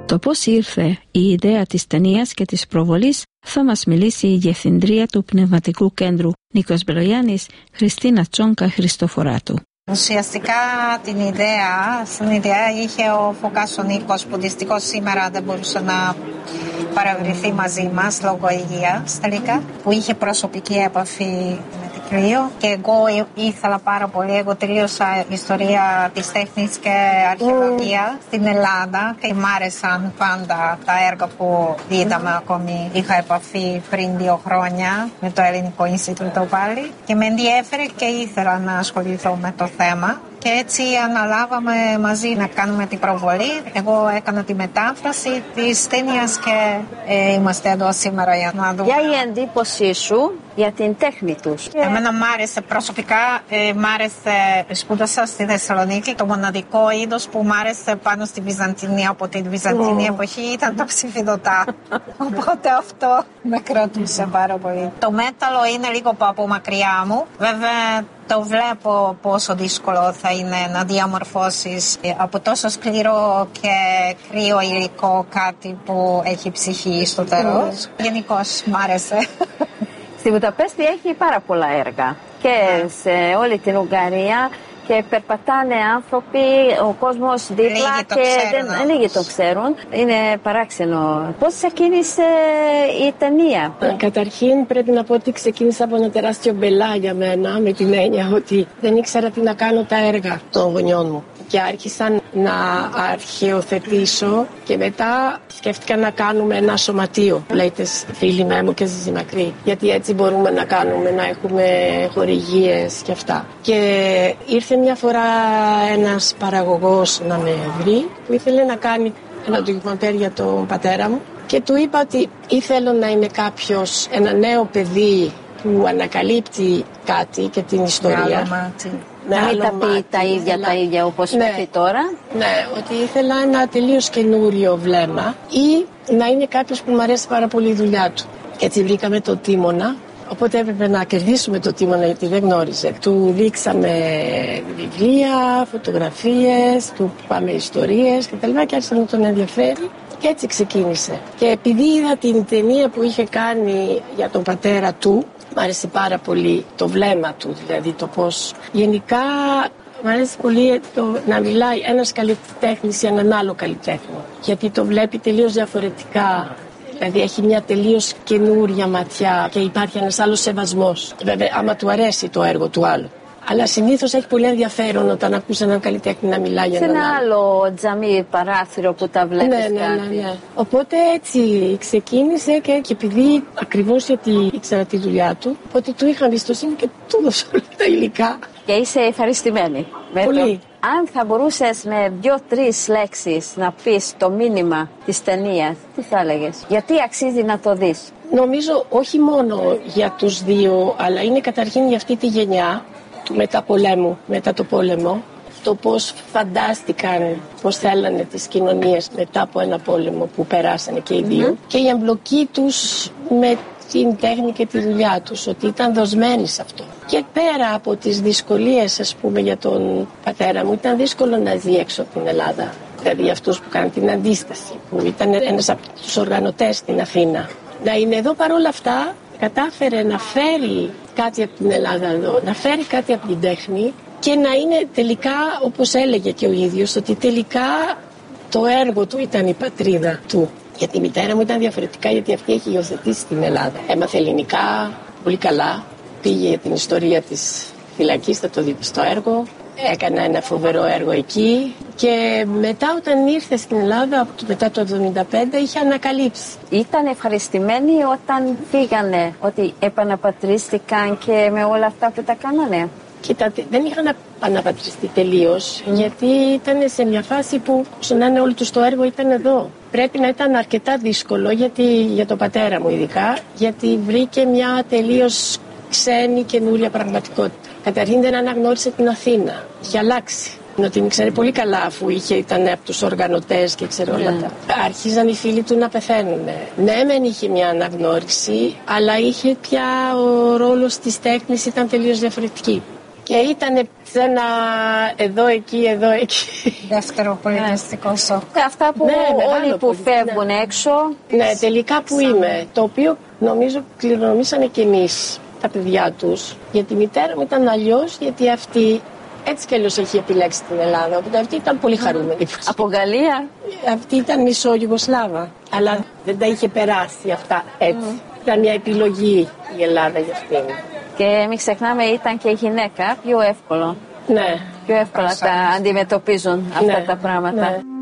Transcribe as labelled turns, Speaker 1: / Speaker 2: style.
Speaker 1: Το πώς ήρθε η ιδέα της ταινίας και της προβολής θα μας μιλήσει η Διευθυντρία του Πνευματικού Κέντρου Νίκος Μπελογιάννης, Χριστίνα Τσόγκα Χριστοφοράτου.
Speaker 2: Ουσιαστικά την ιδέα είχε ο Φωκάς ο Νίκος, που δυστυχώς σήμερα δεν μπορούσε να παραβρεθεί μαζί μας λόγω υγείας τελικά, που είχε προσωπική έπαφη με την Κλείο, και εγώ ήθελα πάρα πολύ. Εγώ τελείωσα ιστορία της τέχνης και αρχαιολογία στην Ελλάδα και μ' άρεσαν πάντα τα έργα που είδαμε. Ακόμη είχα επαφή πριν 2 χρόνια με το Ελληνικό Ινστιτούτο πάλι και με ενδιέφερε και ήθελα να ασχοληθώ με το θέμα. Και έτσι αναλάβαμε μαζί να κάνουμε την προβολή. Εγώ έκανα τη μετάφραση της ταινίας και είμαστε εδώ σήμερα για να δούμε.
Speaker 3: Ποια η εντύπωσή σου για την τέχνη τους?
Speaker 2: Εμένα μ' άρεσε προσωπικά, σπούδασα στη Θεσσαλονίκη. Το μοναδικό είδος που μ' άρεσε πάνω στη Βυζαντινή, από τη Βυζαντινή εποχή, ήταν τα ψηφιδωτά. Οπότε αυτό με κρατούσε πάρα πολύ. Το μέταλλο είναι λίγο από μακριά μου. Βέβαια το βλέπω πόσο δύσκολο θα είναι να διαμορφώσεις από τόσο σκληρό και κρύο υλικό κάτι που έχει ψυχή στο τέλος. Γενικώς μ' άρεσε.
Speaker 3: Στη Βουδαπέστη έχει πάρα πολλά έργα και σε όλη την Ουγγαρία και περπατάνε άνθρωποι, ο κόσμος δίπλα και λίγοι το ξέρουν. Είναι παράξενο. Πώς ξεκίνησε η ταινία?
Speaker 4: Καταρχήν πρέπει να πω ότι ξεκίνησα από ένα τεράστιο μπελά για μένα, με την έννοια ότι δεν ήξερα τι να κάνω τα έργα των γονιών μου. Και άρχισα να αρχαιοθετήσω και μετά σκέφτηκα να κάνουμε ένα σωματείο. Λέτε φίλοι μου και Ζήση Μακρύ, γιατί έτσι μπορούμε να κάνουμε, να έχουμε χορηγίες και αυτά. Και ήρθε μια φορά ένας παραγωγός να με βρει που ήθελε να κάνει ένα ντοκιμαντέρ για τον πατέρα μου και του είπα ότι ήθελα να είναι κάποιος, ένα νέο παιδί που ανακαλύπτει κάτι και την ιστορία.
Speaker 3: Να μην τα πει τα ίδια όπως πει τώρα.
Speaker 4: Ναι, ότι ήθελα ένα τελείως καινούριο βλέμμα ή να είναι κάποιος που μου αρέσει πάρα πολύ η δουλειά του. Έτσι βρήκαμε το Τίμωνα, οπότε έπρεπε να κερδίσουμε το Τίμωνα γιατί δεν γνώριζε. Του δείξαμε βιβλία, φωτογραφίες, του πάμε ιστορίες κτλ. Και άρχισε να τον ενδιαφέρει και έτσι ξεκίνησε. Και επειδή είδα την ταινία που είχε κάνει για τον πατέρα του, μ' άρεσε πάρα πολύ το βλέμμα του, δηλαδή το πώς. Γενικά μ' αρέσει πολύ να μιλάει ένας καλλιτέχνης για έναν άλλο καλλιτέχνη. Γιατί το βλέπει τελείως διαφορετικά. Δηλαδή έχει μια τελείως καινούρια ματιά και υπάρχει ένας άλλος σεβασμός. Βέβαια, άμα του αρέσει το έργο του άλλου. Αλλά συνήθως έχει πολύ ενδιαφέρον όταν ακούς έναν καλλιτέχνη να μιλάει για έναν άλλο.
Speaker 3: Σε ένα άλλο τζαμί παράθυρο που τα βλέπεις
Speaker 4: ναι. Οπότε έτσι ξεκίνησε και επειδή ακριβώς γιατί ήξερα τη δουλειά του, οπότε του είχα εμπιστοσύνη και του έδωσα όλα τα υλικά.
Speaker 3: Και είσαι ευχαριστημένη.
Speaker 4: Πολύ.
Speaker 3: Αν θα μπορούσες με 2-3 λέξεις να πεις το μήνυμα της ταινίας, τι θα έλεγες? Γιατί αξίζει να το δεις?
Speaker 4: Νομίζω όχι μόνο για τους δύο, αλλά είναι καταρχήν για αυτή τη γενιά του μεταπολέμου, μετά το πόλεμο, το πώς φαντάστηκαν, πώς θέλανε τις κοινωνίες μετά από ένα πόλεμο που περάσανε και οι δύο και η εμπλοκή τους με την τέχνη και τη δουλειά τους, ότι ήταν δοσμένοι σε αυτό. Και πέρα από τις δυσκολίες, ας πούμε, για τον πατέρα μου, ήταν δύσκολο να ζει έξω από την Ελλάδα. Δηλαδή αυτούς που κάνουν την αντίσταση, που ήταν ένας από τους οργανωτές στην Αθήνα. Να είναι εδώ παρόλα αυτά, κατάφερε να φέρει κάτι από την Ελλάδα εδώ, να φέρει κάτι από την τέχνη και να είναι τελικά, όπως έλεγε και ο ίδιος, ότι τελικά το έργο του ήταν η πατρίδα του. Γιατί η μητέρα μου ήταν διαφορετικά, γιατί αυτή έχει υιοθετήσει στην Ελλάδα. Έμαθε ελληνικά πολύ καλά, πήγε για την ιστορία της φυλακής, θα το δείτε στο έργο. Έκανα ένα φοβερό έργο εκεί και μετά όταν ήρθε στην Ελλάδα, μετά το 1975, είχε ανακαλύψει.
Speaker 3: Ήταν ευχαριστημένοι όταν φύγανε, ότι επαναπατρίστηκαν και με όλα αυτά που τα κάνανε?
Speaker 4: Κοίτα, δεν είχαν αναπατριστεί τελείως, γιατί ήταν σε μια φάση που να είναι όλο τους το έργο ήταν εδώ. Πρέπει να ήταν αρκετά δύσκολο, γιατί, για τον πατέρα μου ειδικά, γιατί βρήκε μια τελείως ξένη καινούρια πραγματικότητα. Καταρχήν δεν αναγνώρισε την Αθήνα, είχε αλλάξει. Να την ήξερε πολύ καλά, αφού ήταν από τους οργανωτές και ξέρω όλα τα. Άρχιζαν οι φίλοι του να πεθαίνουν. Ναι, μεν είχε μια αναγνώριση, αλλά είχε πια ο ρόλος της τέχνης ήταν τελείως διαφορετική. Και ήταν σε ένα εδώ, εκεί.
Speaker 2: Δεύτερο πολιτιστικό σοκ.
Speaker 3: Αυτά που όλοι που φεύγουν έξω.
Speaker 4: Ναι, τελικά που είμαι. Το οποίο νομίζω κληρονομήσανε κι εμείς τα παιδιά τους. Γιατί η μητέρα μου ήταν αλλιώς, γιατί αυτή έτσι κι αλλιώς έχει επιλέξει την Ελλάδα. Οπότε αυτή ήταν πολύ χαρούμενη.
Speaker 3: Από Γαλλία.
Speaker 4: Αυτή ήταν μισό Ιουγκοσλάβα. Αλλά δεν τα είχε περάσει αυτά έτσι. Ήταν μια επιλογή η Ελλάδα για αυτήν.
Speaker 3: Και μην ξεχνάμε, ήταν και η γυναίκα πιο εύκολο.
Speaker 4: Ναι.
Speaker 3: Πιο εύκολα τα αντιμετωπίζουν αυτά τα πράγματα.
Speaker 4: Ναι.